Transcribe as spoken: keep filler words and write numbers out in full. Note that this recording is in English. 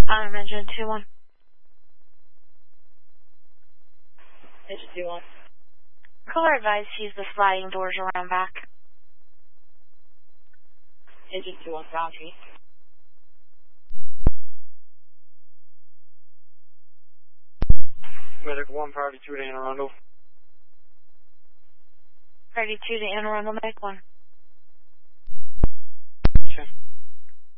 I'm engine two one. Engine two one. Caller advised use the sliding doors around back. Engine two one, copy. Medic one, priority two to Anne Arundel. Priority two to Anne Arundel, Medic one. Okay.